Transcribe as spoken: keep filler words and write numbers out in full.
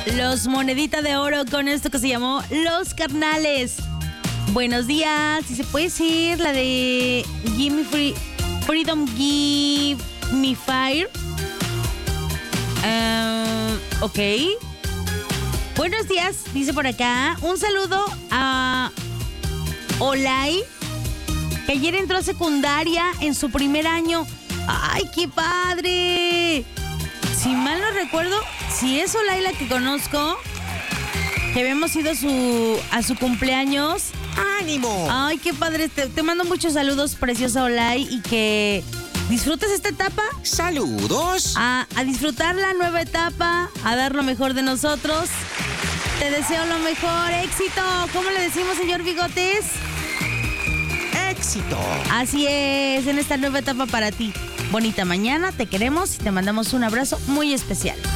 Los Monedita de Oro con esto que se llamó Los Carnales. Buenos días, si se puede decir la de Give Me Free, Freedom Give Me Fire. Uh, ok. Buenos días, dice por acá. Un saludo a Olay, que ayer entró a secundaria en su primer año. ¡Ay, qué padre! Si mal no recuerdo, si es Olay la que conozco, que habíamos ido a su, a su cumpleaños. ¡Ánimo! Ay, qué padre. Te, te mando muchos saludos, preciosa Olay, y que disfrutes esta etapa. ¡Saludos! A, a disfrutar la nueva etapa, a dar lo mejor de nosotros. Te deseo lo mejor, éxito. ¿Cómo le decimos, señor Bigotes? ¡Éxito! Así es, en esta nueva etapa para ti. Bonita mañana, te queremos y te mandamos un abrazo muy especial.